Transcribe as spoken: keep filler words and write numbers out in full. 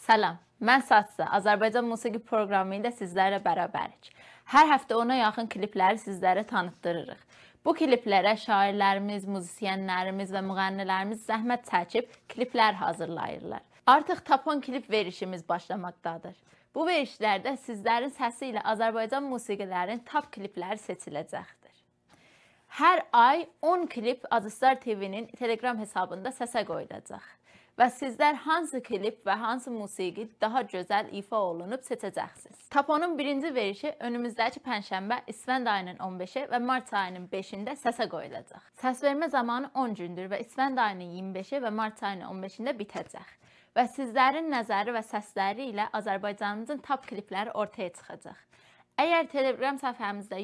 Salam, mən Satsa, Azərbaycan musiqi proqramı ilə sizlərlə bərabərik. Hər həftə ona yaxın klipləri sizlərə tanıtdırırıq. Bu kliplərə şairlərimiz, muzisyenlərimiz və müğənnilərimiz zəhmət çəkib kliplər hazırlayırlar. Artıq Top on klip verişimiz başlamaqdadır. Bu verişlərdə sizlərin səsi ilə Azərbaycan musiqilərinin top klipləri seçiləcəkdir. Hər ay on klip Azistar T V-nin Telegram hesabında səsə qoyulacaq. Və sizlər hansı klip və hansı musiqi daha gözəl ifa olunub seçəcəksiniz. Top on-un birinci verişi önümüzdəki pənşənbə İsfənd ayının on beşi və mart ayının beşində səsə qoyulacaq. Səsvermə zamanı on gündür və İsfənd ayının iyirmi beşi və mart ayının on beşində bitəcək. Və sizlərin nəzəri və səsləri ilə Azərbaycanımızın top klipləri ortaya çıxacaq. Əgər Telegram səhifəmizdə